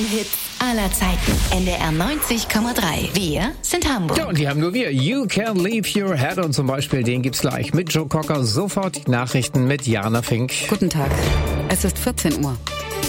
Hits aller Zeiten. NDR 90,3. Wir sind Hamburg. Ja, und die haben nur wir. You Can Leave Your Head und zum Beispiel, den gibt's gleich mit Joe Cocker. Sofort die Nachrichten mit Jana Fink. Guten Tag. Es ist 14 Uhr.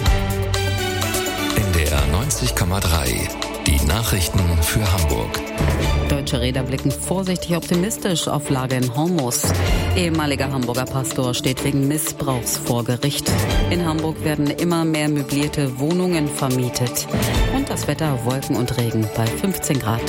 NDR 90,3. Die Nachrichten für Hamburg. Deutsche Räder blicken vorsichtig optimistisch auf Lage in Hormuz. Ehemaliger Hamburger Pastor steht wegen Missbrauchs vor Gericht. In Hamburg werden immer mehr möblierte Wohnungen vermietet. Und das Wetter Wolken und Regen bei 15 Grad.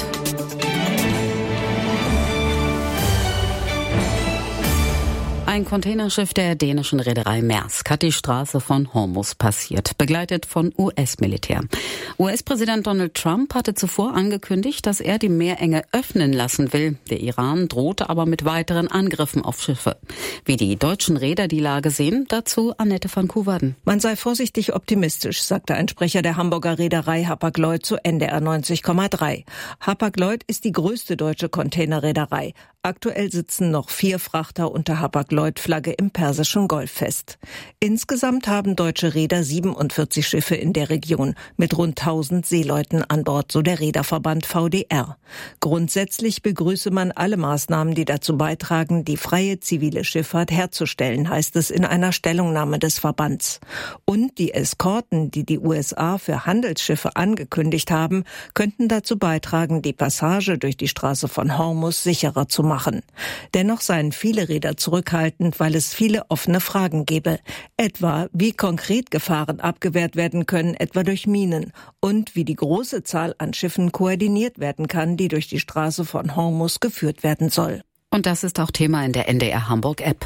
Ein Containerschiff der dänischen Reederei Maersk hat die Straße von Hormuz passiert, begleitet von US-Militär. US-Präsident Donald Trump hatte zuvor angekündigt, dass er die Meerenge öffnen lassen will. Der Iran drohte aber mit weiteren Angriffen auf Schiffe. Wie die deutschen Reeder die Lage sehen, dazu Annette van Koeverden. Man sei vorsichtig optimistisch, sagte ein Sprecher der Hamburger Reederei Hapag-Lloyd zu NDR 90,3. Hapag-Lloyd ist die größte deutsche Containerreederei. Aktuell sitzen noch 4 Frachter unter Hapag-Lloyd-Flagge im Persischen Golf fest. Insgesamt haben deutsche Reeder 47 Schiffe in der Region mit rund 1000 Seeleuten an Bord, so der Reederverband VDR. Grundsätzlich begrüße man alle Maßnahmen, die dazu beitragen, die freie zivile Schifffahrt herzustellen, heißt es in einer Stellungnahme des Verbands. Und die Eskorten, die die USA für Handelsschiffe angekündigt haben, könnten dazu beitragen, die Passage durch die Straße von Hormuz sicherer zu machen. Dennoch seien viele Reeder zurückhaltend, weil es viele offene Fragen gebe. Etwa, wie konkret Gefahren abgewehrt werden können, etwa durch Minen. Und wie die große Zahl an Schiffen koordiniert werden kann, die durch die Straße von Hormuz geführt werden soll. Und das ist auch Thema in der NDR Hamburg-App.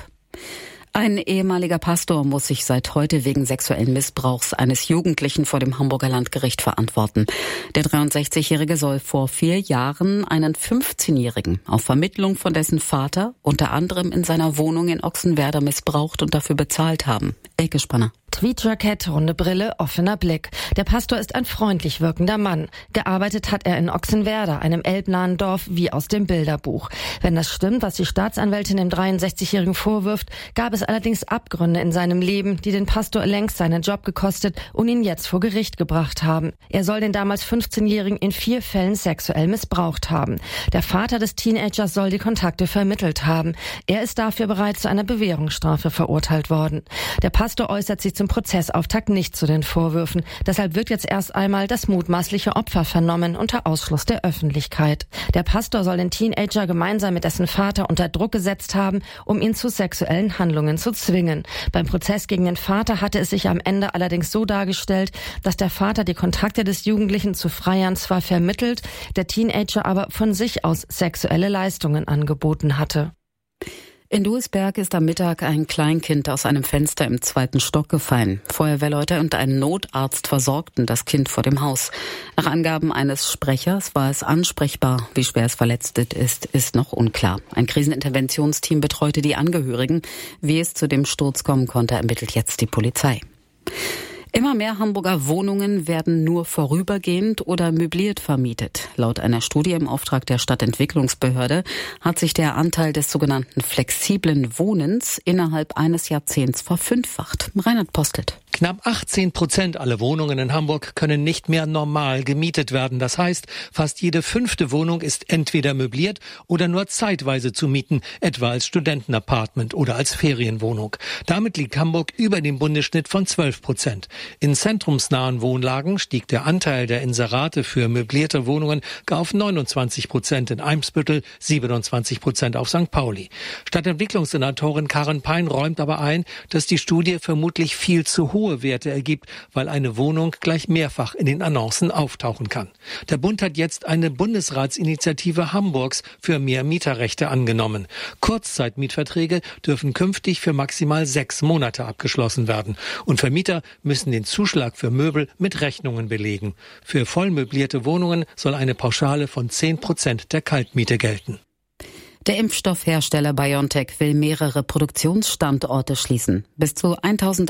Ein ehemaliger Pastor muss sich seit heute wegen sexuellen Missbrauchs eines Jugendlichen vor dem Hamburger Landgericht verantworten. Der 63-Jährige soll vor 4 Jahren einen 15-Jährigen auf Vermittlung von dessen Vater unter anderem in seiner Wohnung in Ochsenwerder missbraucht und dafür bezahlt haben. Elke Spanner. Tweedjacket, runde Brille, offener Blick. Der Pastor ist ein freundlich wirkender Mann. Gearbeitet hat er in Ochsenwerder, einem elbnahen Dorf wie aus dem Bilderbuch. Wenn das stimmt, was die Staatsanwältin dem 63-Jährigen vorwirft, gab es allerdings Abgründe in seinem Leben, die den Pastor längst seinen Job gekostet und ihn jetzt vor Gericht gebracht haben. Er soll den damals 15-Jährigen in 4 Fällen sexuell missbraucht haben. Der Vater des Teenagers soll die Kontakte vermittelt haben. Er ist dafür bereits zu einer Bewährungsstrafe verurteilt worden. Der Pastor äußert sich zum Prozessauftakt nicht zu den Vorwürfen. Deshalb wird jetzt erst einmal das mutmaßliche Opfer vernommen unter Ausschluss der Öffentlichkeit. Der Pastor soll den Teenager gemeinsam mit dessen Vater unter Druck gesetzt haben, um ihn zu sexuellen Handlungen zu zwingen. Beim Prozess gegen den Vater hatte es sich am Ende allerdings so dargestellt, dass der Vater die Kontakte des Jugendlichen zu Freiern zwar vermittelt, der Teenager aber von sich aus sexuelle Leistungen angeboten hatte. In Duisberg ist am Mittag ein Kleinkind aus einem Fenster im 2. Stock gefallen. Feuerwehrleute und ein Notarzt versorgten das Kind vor dem Haus. Nach Angaben eines Sprechers war es ansprechbar. Wie schwer es verletzt ist noch unklar. Ein Kriseninterventionsteam betreute die Angehörigen. Wie es zu dem Sturz kommen konnte, ermittelt jetzt die Polizei. Immer mehr Hamburger Wohnungen werden nur vorübergehend oder möbliert vermietet. Laut einer Studie im Auftrag der Stadtentwicklungsbehörde hat sich der Anteil des sogenannten flexiblen Wohnens innerhalb eines Jahrzehnts verfünffacht. Reinhard Postelt. Knapp 18% aller Wohnungen in Hamburg können nicht mehr normal gemietet werden. Das heißt, fast jede 5. Wohnung ist entweder möbliert oder nur zeitweise zu mieten, etwa als Studentenapartment oder als Ferienwohnung. Damit liegt Hamburg über dem Bundesschnitt von 12%. In zentrumsnahen Wohnlagen stieg der Anteil der Inserate für möblierte Wohnungen gar auf 29%, in Eimsbüttel 27% auf St. Pauli. Stadtentwicklungssenatorin Karin Pein räumt aber ein, dass die Studie vermutlich viel zu hohe Werte ergibt, weil eine Wohnung gleich mehrfach in den Annoncen auftauchen kann. Der Bund hat jetzt eine Bundesratsinitiative Hamburgs für mehr Mieterrechte angenommen. Kurzzeitmietverträge dürfen künftig für maximal 6 Monate abgeschlossen werden. Und Vermieter müssen den Zuschlag für Möbel mit Rechnungen belegen. Für vollmöblierte Wohnungen soll eine Pauschale von 10% der Kaltmiete gelten. Der Impfstoffhersteller BioNTech will mehrere Produktionsstandorte schließen. Bis zu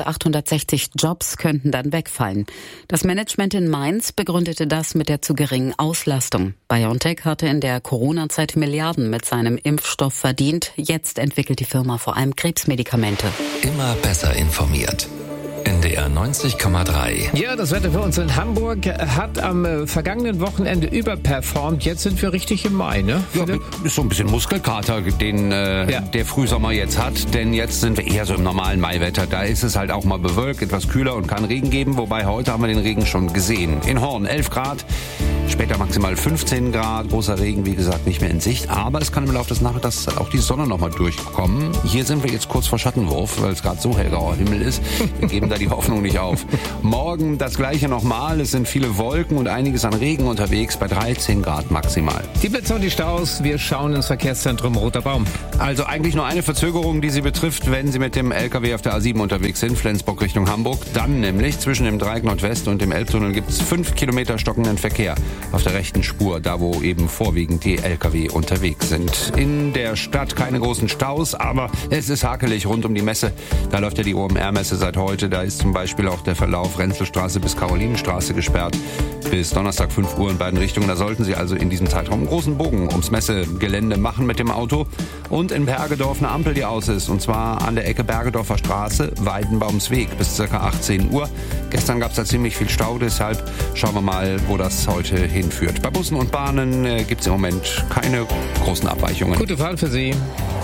1860 Jobs könnten dann wegfallen. Das Management in Mainz begründete das mit der zu geringen Auslastung. BioNTech hatte in der Corona-Zeit Milliarden mit seinem Impfstoff verdient. Jetzt entwickelt die Firma vor allem Krebsmedikamente. Immer besser informiert. NDR 90,3. Ja, das Wetter für uns in Hamburg hat am vergangenen Wochenende überperformt. Jetzt sind wir richtig im Mai, ne? Ja, ist so ein bisschen Muskelkater, den der Frühsommer jetzt hat. Denn jetzt sind wir eher so im normalen Maiwetter. Da ist es halt auch mal bewölkt, etwas kühler und kann Regen geben. Wobei heute haben wir den Regen schon gesehen. In Horn 11 Grad. Später maximal 15 Grad, großer Regen, wie gesagt, nicht mehr in Sicht. Aber es kann im Laufe des Nachmittags auch die Sonne nochmal durchkommen. Hier sind wir jetzt kurz vor Schattenwurf, weil es gerade so hellgrauer Himmel ist. Wir geben da die Hoffnung nicht auf. Morgen das Gleiche nochmal. Es sind viele Wolken und einiges an Regen unterwegs bei 13 Grad maximal. Die Blitze und die Staus, wir schauen ins Verkehrszentrum Roter Baum. Also eigentlich nur eine Verzögerung, die Sie betrifft, wenn Sie mit dem LKW auf der A7 unterwegs sind, Flensburg Richtung Hamburg. Dann nämlich zwischen dem Dreieck Nordwest und dem Elbtunnel gibt es 5 Kilometer stockenden Verkehr auf der rechten Spur, da wo eben vorwiegend die LKW unterwegs sind. In der Stadt keine großen Staus, aber es ist hakelig rund um die Messe. Da läuft ja die OMR-Messe seit heute. Da ist zum Beispiel auch der Verlauf Renzelstraße bis Karolinenstraße gesperrt. Bis Donnerstag 5 Uhr in beiden Richtungen. Da sollten Sie also in diesem Zeitraum einen großen Bogen ums Messegelände machen mit dem Auto. Und in Bergedorf eine Ampel, die aus ist. Und zwar an der Ecke Bergedorfer Straße, Weidenbaumsweg bis ca. 18 Uhr. Gestern gab es da ziemlich viel Stau, deshalb schauen wir mal, wo das heute hinführt. Bei Bussen und Bahnen gibt es im Moment keine großen Abweichungen. Gute Fahrt für Sie.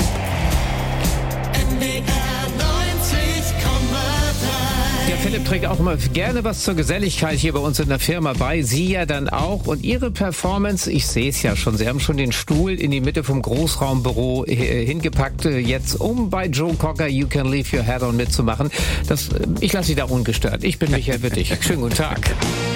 Ja, Philipp trägt auch immer gerne was zur Geselligkeit hier bei uns in der Firma bei. Sie ja dann auch. Und Ihre Performance, ich sehe es ja schon, Sie haben schon den Stuhl in die Mitte vom Großraumbüro hingepackt, jetzt um bei Joe Cocker You Can Leave Your Head On mitzumachen. Ich lasse Sie da ungestört. Ich bin Michael Wittig. Schönen guten Tag.